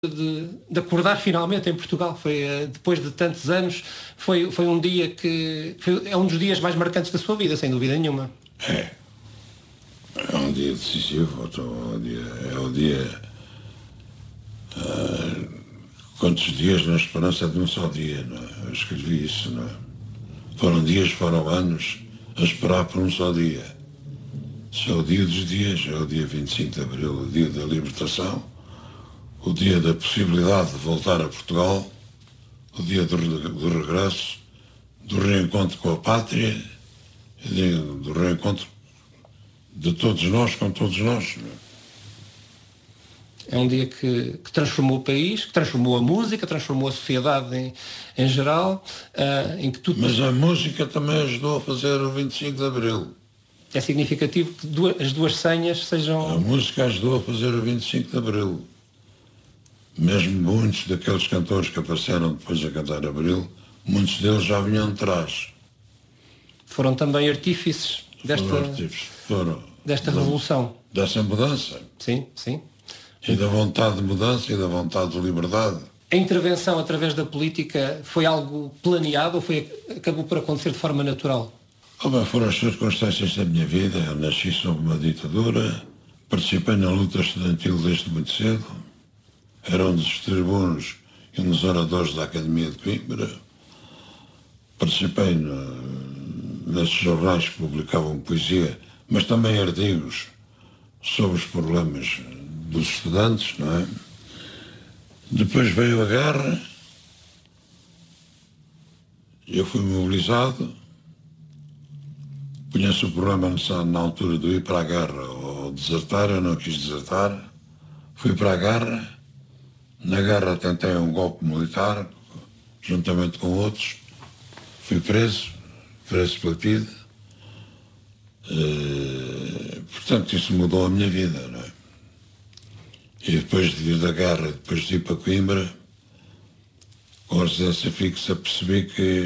de acordar finalmente em Portugal. Foi depois de tantos anos, foi um dia que é um dos dias mais marcantes da sua vida, sem dúvida nenhuma. É um dia decisivo, é o dia. Quantos dias na esperança de um só dia, não é? Eu escrevi isso, não é? Foram dias, foram anos a esperar por um só dia. Isso é o dia dos dias, é o dia 25 de Abril, o dia da libertação, o dia da possibilidade de voltar a Portugal, o dia do regresso, do reencontro com a pátria, do reencontro de todos nós com todos nós. É um dia que transformou o país, que transformou a música, transformou a sociedade em geral, em que tudo... Mas a música também ajudou a fazer o 25 de Abril. É significativo que as duas senhas sejam... A música ajudou a fazer o 25 de Abril. Mesmo muitos daqueles cantores que apareceram depois a cantar Abril, muitos deles já vinham de trás. Foram também artífices desta revolução. Dessa mudança. Sim, sim. E da vontade de mudança e da vontade de liberdade. A intervenção através da política foi algo planeado ou acabou por acontecer de forma natural? Foram as circunstâncias da minha vida. Eu nasci sob uma ditadura, participei na luta estudantil desde muito cedo, era um dos tribunos e um dos oradores da Academia de Coimbra, participei nesses jornais que publicavam poesia, mas também artigos sobre os problemas dos estudantes, não é? Depois veio a guerra, eu fui mobilizado, conheço o problema na altura de ir para a guerra ou desertar, eu não quis desertar, fui para a guerra, na guerra tentei um golpe militar, juntamente com outros, fui preso pela PIDE, portanto isso mudou a minha vida, não é? E depois de vir da guerra, depois de ir para Coimbra, com a residência fixa, percebi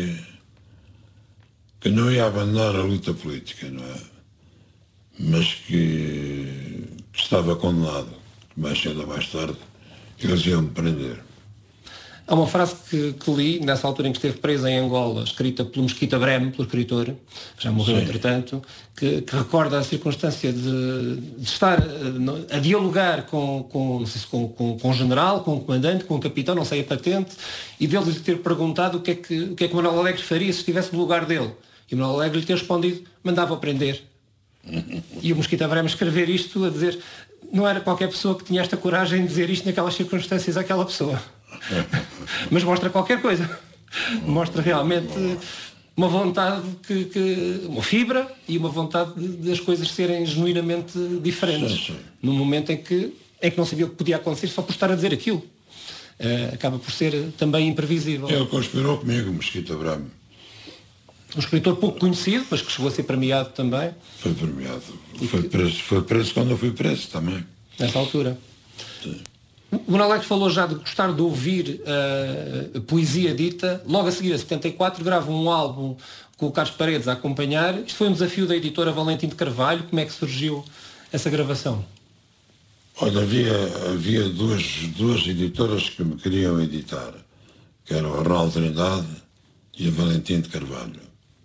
que não ia abandonar a luta política, não é? Mas que estava condenado, que mais cedo ou mais tarde eles iam me prender. Há uma frase que li, nessa altura em que esteve preso em Angola, escrita pelo Mesquita Breme, pelo escritor, que já morreu entretanto, que recorda a circunstância de estar a dialogar com o general, com o comandante, com o capitão, não sei a patente, e dele lhe ter perguntado o que é que Manuel Alegre faria se estivesse no lugar dele. E o Manuel Alegre lhe ter respondido, mandava-o prender. E o Mesquita Breme escrever isto, a dizer, não era qualquer pessoa que tinha esta coragem de dizer isto naquelas circunstâncias àquela pessoa. Mas mostra qualquer coisa. Mostra realmente uma vontade uma fibra e uma vontade das coisas serem genuinamente diferentes. Num momento em que não sabia o que podia acontecer só por estar a dizer aquilo. Acaba por ser também imprevisível. Ele conspirou comigo, Mesquita Breme. Um escritor pouco conhecido, mas que chegou a ser premiado também. Foi premiado. Foi preso quando eu fui preso também. Nessa altura. Sim. O Manuel Alegre falou já de gostar de ouvir poesia dita. Logo a seguir, a 74, grava um álbum com o Carlos Paredes a acompanhar. Isto foi um desafio da editora Valentim de Carvalho. Como é que surgiu essa gravação? Olha, havia duas editoras que me queriam editar, que eram a Raul Trindade e a Valentim de Carvalho,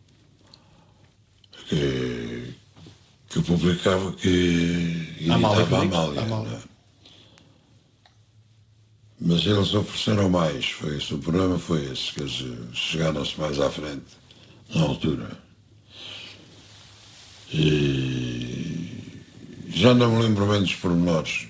que publicava, que editava a Amália. Mas eles ofereceram mais, o problema foi esse, que eles chegaram-se mais à frente, na altura. E já não me lembro bem dos pormenores.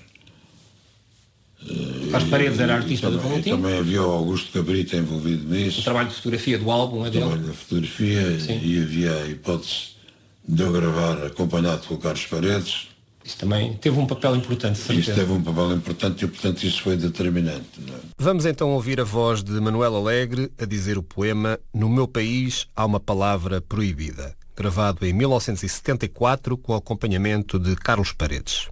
Carlos Paredes era artista do Valentim. Também havia o Augusto Cabrita envolvido nisso. O trabalho de fotografia do álbum é dele. O trabalho da fotografia. Sim. E havia a hipótese de eu gravar acompanhado pelo Carlos Paredes. Isso também teve um papel importante, certeza. Isso teve um papel importante e, portanto, isso foi determinante. Não é? Vamos então ouvir a voz de Manuel Alegre a dizer o poema No Meu País Há Uma Palavra Proibida, gravado em 1974 com o acompanhamento de Carlos Paredes.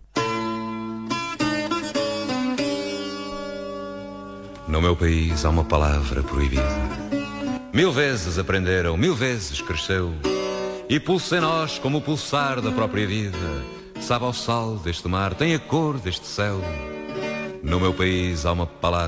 No meu país há uma palavra proibida. 1000 vezes aprenderam, 1000 vezes cresceu, e pulsa em nós como o pulsar da própria vida. Sabe ao sal deste mar, tem a cor deste céu. No meu país há uma palavra